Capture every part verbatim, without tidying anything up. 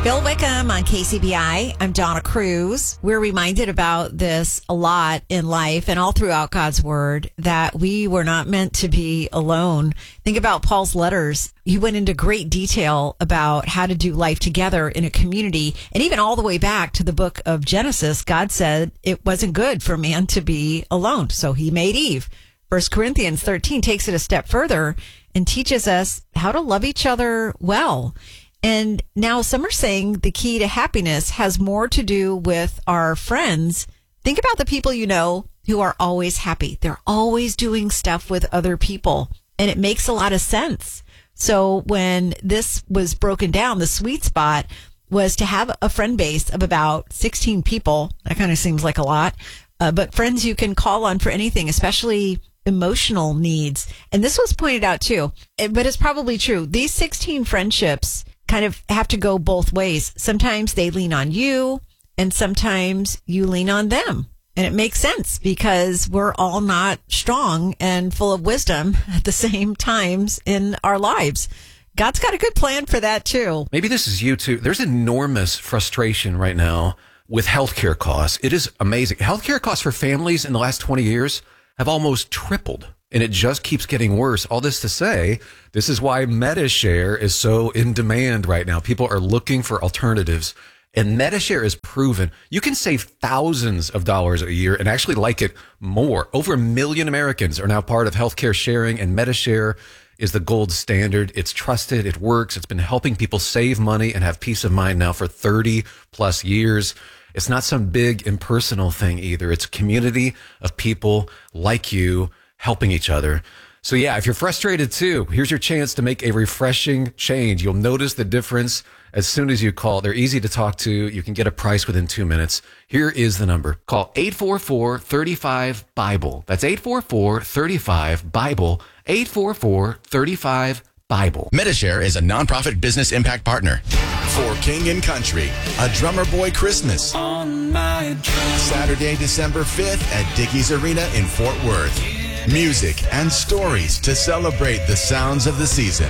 Bill Wickham on K C B I. I'm Donna Cruz. We're reminded about this a lot in life and all throughout God's Word, that we were not meant to be alone. Think about Paul's letters. He went into great detail about how to do life together in a community. And even all the way back to the book of Genesis, God said it wasn't good for man to be alone. So he made Eve. First Corinthians thirteen takes it a step further and teaches us how to love each other well. And now some are saying the key to happiness has more to do with our friends. Think about the people you know who are always happy. They're always doing stuff with other people, and it makes a lot of sense. So when this was broken down, the sweet spot was to have a friend base of about sixteen people. That kind of seems like a lot, uh, but friends you can call on for anything, especially emotional needs. And this was pointed out too, but it's probably true. These sixteen friendships kind of have to go both ways. Sometimes they lean on you, and sometimes you lean on them. And it makes sense because we're all not strong and full of wisdom at the same times in our lives. God's got a good plan for that too. Maybe this is you too. There's enormous frustration right now with healthcare costs. It is amazing. Healthcare costs for families in the last twenty years have almost tripled. And it just keeps getting worse. All this to say, this is why MediShare is so in demand right now. People are looking for alternatives. And MediShare is proven you can save thousands of dollars a year and actually like it more. Over a million Americans are now part of healthcare sharing, and MediShare is the gold standard. It's trusted. It works. It's been helping people save money and have peace of mind now for thirty plus years. It's not some big impersonal thing either. It's a community of people like you helping each other. So yeah, if you're frustrated too, here's your chance to make a refreshing change. You'll notice the difference as soon as you call. They're easy to talk to. You can get a price within two minutes. Here is the number. Call eight four four, three five, Bible. That's eight four four, three five, Bible. eight four four, three five, Bible. MediShare is a nonprofit business impact partner. For King and Country, a Drummer Boy Christmas. On my Saturday, December fifth at Dickies Arena in Fort Worth. Music and stories to celebrate the sounds of the season.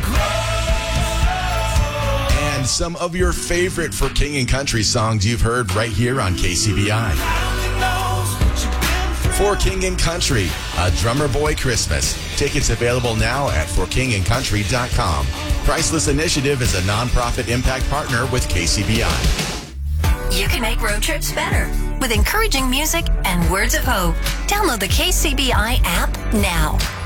And some of your favorite For King and Country songs you've heard right here on K C B I. For King and Country, a Drummer Boy Christmas. Tickets available now at for king and country dot com. Priceless Initiative is a nonprofit impact partner with K C B I. You can make road trips better with encouraging music and words of hope. Download the K C B I app now.